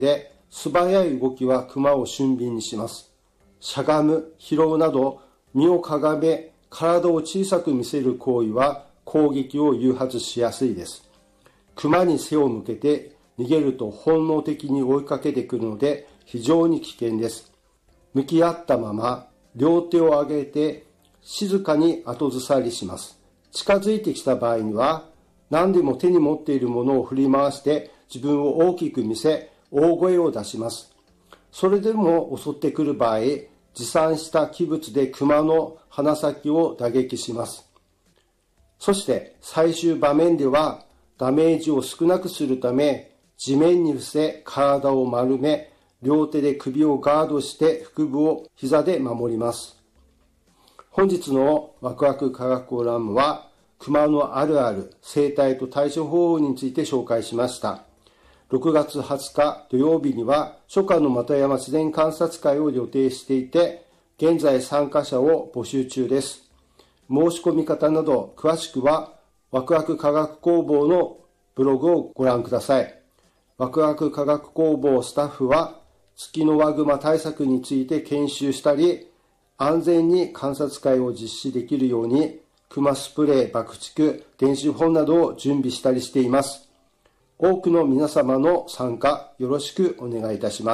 で、素早い動きは熊を俊敏にします。しゃがむ、拾うなど、身をかがめ、体を小さく見せる行為は攻撃を誘発しやすいです。熊に背を向けて逃げると本能的に追いかけてくるので非常に危険です。向き合ったまま、両手を上げて静かに後ずさりします。近づいてきた場合には、何でも手に持っているものを振り回して自分を大きく見せ、大声を出します。それでも襲ってくる場合、持参した器物で熊の鼻先を打撃します。そして最終場面ではダメージを少なくするため、地面に伏せ体を丸め、両手で首をガードして腹部を膝で守ります。本日のワクワク科学コラムは、熊のあるある生態と対処方法について紹介しました。6月20日土曜日には初夏の的山自然観察会を予定していて、現在参加者を募集中です。申し込み方など詳しくはワクワク科学工房のブログをご覧ください。ワクワク科学工房スタッフはツキノワグマ対策について研修したり、安全に観察会を実施できるように熊スプレー、爆竹、電子本などを準備したりしています。多くの皆様の参加よろしくお願いいたします。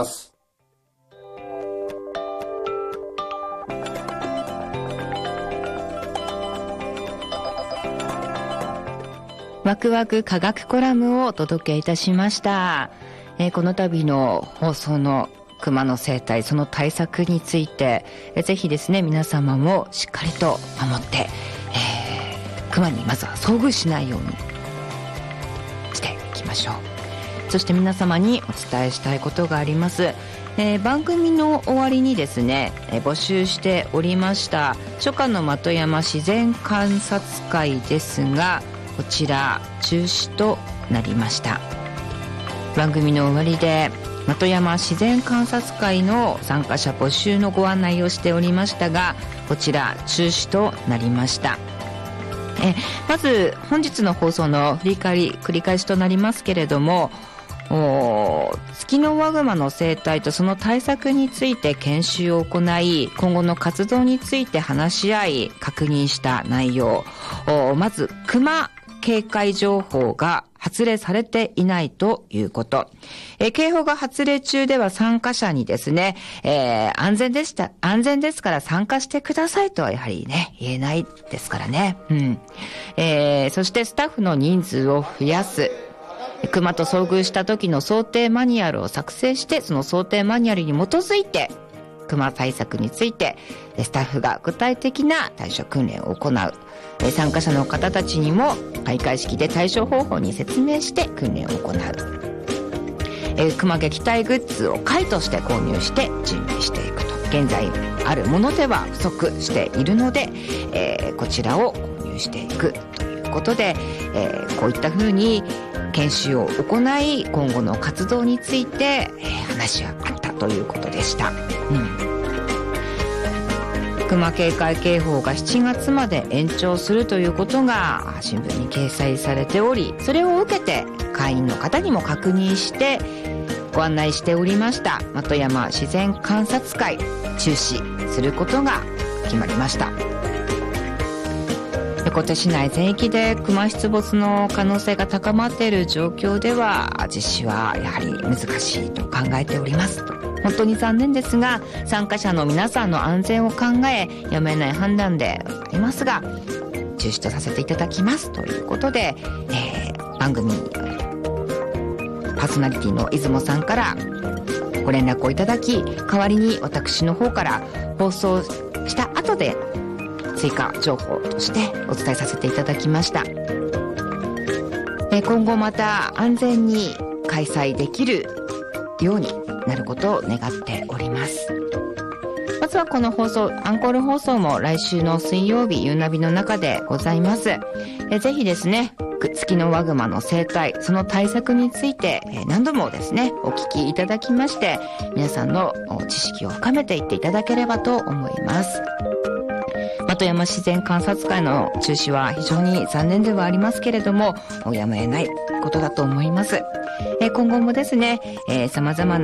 ワクワク科学コラムをお届けいたしました。この度の放送の熊の生態、その対策について、ぜひですね、皆様もしっかりと守って、熊にまずは遭遇しないようにしていきましょう。そして皆様にお伝えしたいことがあります。番組の終わりにですね、募集しておりました初夏の的山自然観察会ですが、こちら中止となりました。番組の終わりで的山自然観察会の参加者募集のご案内をしておりましたが、こちら中止となりました。まず本日の放送の振り返り、繰り返しとなりますけれども、ツキノワグマの生態とその対策について研修を行い、今後の活動について話し合い確認した内容。まず熊警戒情報が発令されていないということ。警報が発令中では参加者にですね、安全ですから参加してくださいとはやはりね、言えないですからね。そしてスタッフの人数を増やす。熊と遭遇した時の想定マニュアルを作成して、その想定マニュアルに基づいて熊対策についてスタッフが具体的な対処訓練を行う。参加者の方たちにも開会式で対処方法に説明して訓練を行う。熊撃退グッズを会として購入して準備していくと。現在あるものでは不足しているので、こちらを購入していくということで、こういったふうに研修を行い、今後の活動について、話があったということでした。熊警戒警報が7月まで延長するということが新聞に掲載されており、それを受けて会員の方にも確認してご案内しておりました的山自然観察会、中止することが決まりました。横手市内全域で熊出没の可能性が高まっている状況では、実施はやはり難しいと考えております。本当に残念ですが、参加者の皆さんの安全を考え、やめない判断でありますが、中止とさせていただきますということで、番組パーソナリティの出雲さんからご連絡をいただき、代わりに私の方から放送した後で追加情報としてお伝えさせていただきました。今後また安全に開催できるようになることを願っております。まずはこの放送、アンコール放送も来週の水曜日、ゆうなびの中でございます。ぜひですね、ツキノワグマの生態、その対策について何度もですね、お聞きいただきまして、皆さんの知識を深めていっていただければと思います。的山自然観察会の中止は非常に残念ではありますけれども、やむを得ないことだと思います。今後もですね、様々な